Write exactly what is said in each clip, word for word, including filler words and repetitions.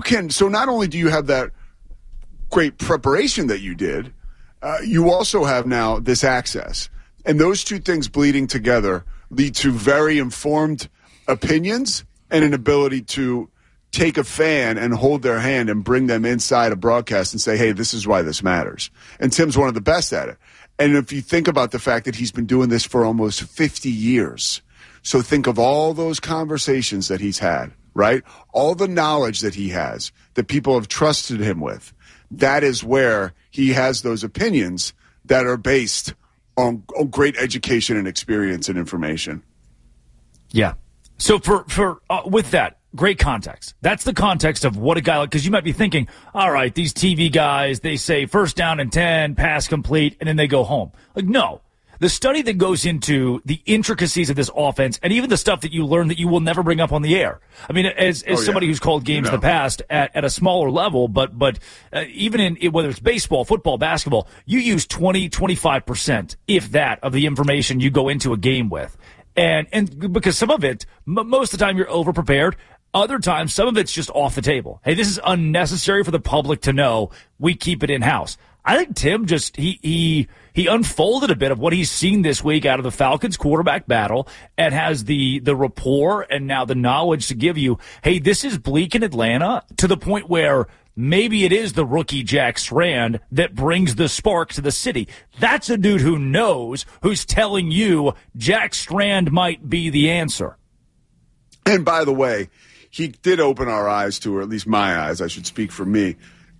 can, so not only do you have that great preparation that you did, uh, you also have now this access. And those two things bleeding together lead to very informed opinions and an ability to take a fan and hold their hand and bring them inside a broadcast and say, hey, this is why this matters. And Tim's one of the best at it. And if you think about the fact that he's been doing this for almost fifty years, so think of all those conversations that he's had, right? All the knowledge that he has, that people have trusted him with. That is where he has those opinions that are based on, on great education and experience and information. Yeah. So for, for uh, with that, great context. That's the context of what a guy like, because you might be thinking, all right, these T V guys, they say first down and ten, pass complete, and then they go home. Like, no. The study that goes into the intricacies of this offense and even the stuff that you learn that you will never bring up on the air. I mean, as, as oh, somebody yeah. who's called games you know. in the past at, at a smaller level, but, but uh, even in, whether it's baseball, football, basketball, you use twenty, twenty-five percent, if that, of the information you go into a game with. And, and because some of it, m- most of the time you're over prepared. Other times, some of it's just off the table. Hey, this is unnecessary for the public to know. We keep it in-house. I think Tim just, he, he, he unfolded a bit of what he's seen this week out of the Falcons quarterback battle and has the, the rapport and now the knowledge to give you, hey, this is bleak in Atlanta, to the point where maybe it is the rookie Jack Strand that brings the spark to the city. That's a dude who knows, who's telling you Jack Strand might be the answer. And by the way, he did open our eyes to, or at least my eyes, I should speak for me.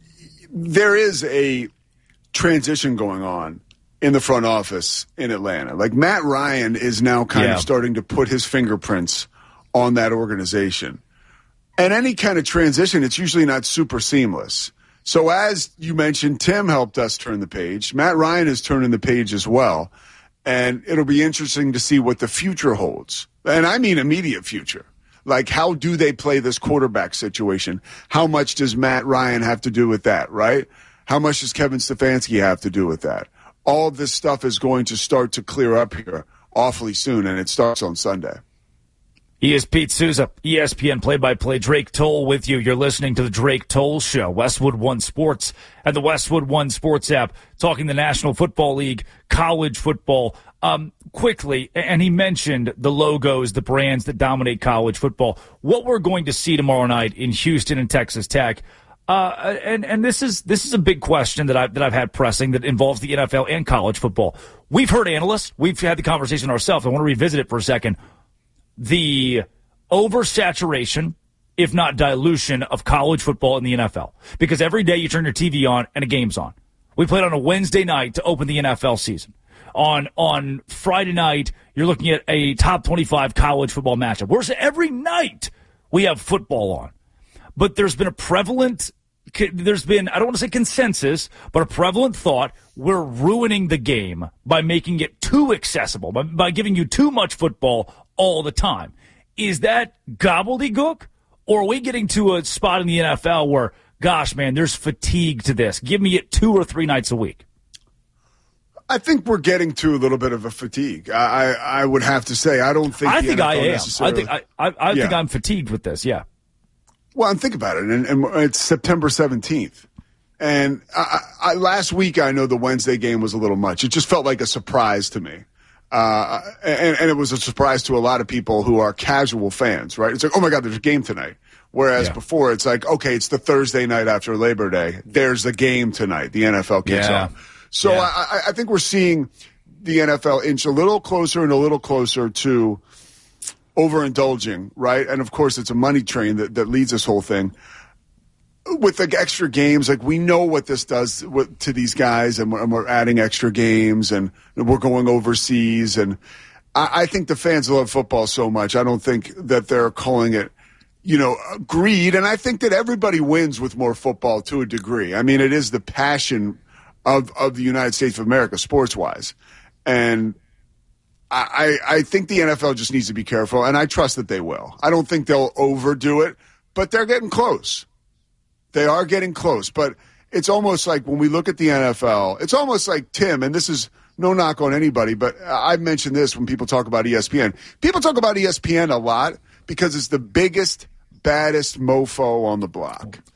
There is a transition going on in the front office in Atlanta. Like, Matt Ryan is now kind yeah. of starting to put his fingerprints on that organization. And any kind of transition, it's usually not super seamless. So as you mentioned, Tim helped us turn the page. Matt Ryan is turning the page as well. And it'll be interesting to see what the future holds. And I mean immediate future. Like, how do they play this quarterback situation? How much does Matt Ryan have to do with that, right? How much does Kevin Stefanski have to do with that? All of this stuff is going to start to clear up here awfully soon, and it starts on Sunday. He is Pete Souza, E S P N play-by-play. Drake Toll with you. You're listening to the Drake Toll Show, Westwood One Sports, and the Westwood One Sports app, talking the National Football League, college football. Um, quickly, and he mentioned the logos, the brands that dominate college football. What we're going to see tomorrow night in Houston and Texas Tech, uh, and and this is this is a big question that I've that I've had pressing that involves the N F L and college football. We've heard analysts, we've had the conversation ourselves. I want to revisit it for a second. The oversaturation, if not dilution, of college football in the N F L, because every day you turn your T V on and a game's on. We played on a Wednesday night to open the N F L season. On on Friday night, you're looking at a top twenty-five college football matchup. Whereas every night we have football on. But there's been a prevalent, there's been, I don't want to say consensus, but a prevalent thought, we're ruining the game by making it too accessible, by, by giving you too much football all the time. Is that gobbledygook? Or are we getting to a spot in the N F L where, gosh, man, there's fatigue to this. Give me it two or three nights a week. I think we're getting to a little bit of a fatigue. I, I, I would have to say, I don't think. I the think N F L I am. necessarily... I think I, I, I yeah. think I'm fatigued with this. Yeah. Well, and think about it, and, and it's September seventeenth, and I, I, last week I know the Wednesday game was a little much. It just felt like a surprise to me, uh, and, and it was a surprise to a lot of people who are casual fans. Right? It's like, oh my God, there's a game tonight. Whereas yeah. before, it's like, okay, it's the Thursday night after Labor Day. There's a game tonight. The N F L kicks yeah. off. So yeah. I, I think we're seeing the N F L inch a little closer and a little closer to overindulging, right? And, of course, it's a money train that, that leads this whole thing. With the extra games, like, we know what this does to these guys, and we're, and we're adding extra games, and we're going overseas. And I, I think the fans love football so much, I don't think that they're calling it, you know, greed. And I think that everybody wins with more football to a degree. I mean, it is the passion of, of the United States of America, sports-wise. And I, I think the N F L just needs to be careful, and I trust that they will. I don't think they'll overdo it, but they're getting close. They are getting close, but it's almost like when we look at the N F L, it's almost like, Tim, and this is no knock on anybody, but I've mentioned this when people talk about E S P N. People talk about E S P N a lot because it's the biggest, baddest mofo on the block.